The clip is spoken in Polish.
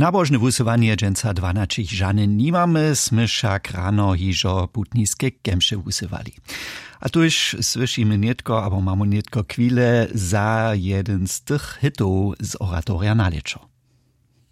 Nabożne wusywanie dżęca 12 żany nimamy, smy však rano hižo putniskie kemše wusywali. A tuż słyszymy nietko, albo mamy nietko chwilę za jeden z tych hitów z oratoria Nalečo.